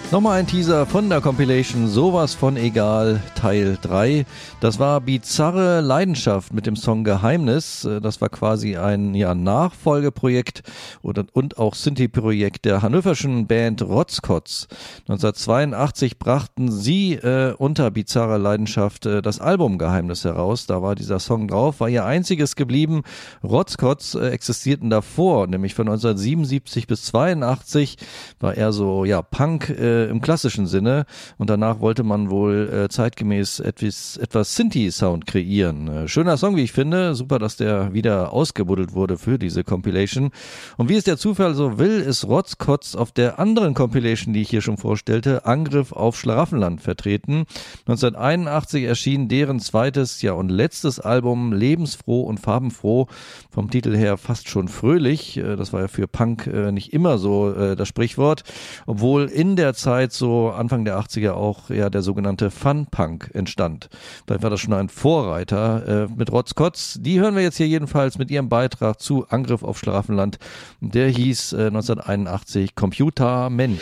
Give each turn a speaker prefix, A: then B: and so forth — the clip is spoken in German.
A: Nochmal ein Teaser von der Compilation Sowas von Egal Teil 3. Das war Bizarre Leidenschaft mit dem Song Geheimnis. Das war quasi ein Nachfolgeprojekt und auch Synthie-Projekt der hannoverschen Band Rotzkotz. 1982 brachten sie unter Bizarre Leidenschaft das Album Geheimnis heraus. Da war dieser Song drauf, war ihr einziges geblieben. Rotzkotz existierten davor, nämlich von 1977 bis 82 war eher so Punk im klassischen Sinne, und danach wollte man wohl zeitgemäß etwas Synthie-Sound kreieren. Schöner Song, wie ich finde. Super, dass der wieder ausgebuddelt wurde für diese Compilation. Und wie es der Zufall so will, ist Rotzkotz auf der anderen Compilation, die ich hier schon vorstellte, Angriff auf Schlaraffenland vertreten. 1981 erschien deren zweites und letztes Album Lebensfroh und farbenfroh. Vom Titel her fast schon fröhlich. Das war ja für Punk nicht immer so das Sprichwort, obwohl in der Zeit so Anfang der 80er auch der sogenannte Fun-Punk entstand. Vielleicht war das schon ein Vorreiter mit Rotzkotz. Die hören wir jetzt hier jedenfalls mit ihrem Beitrag zu Angriff auf Schlaraffenland. Der hieß 1981 Computer Mensch.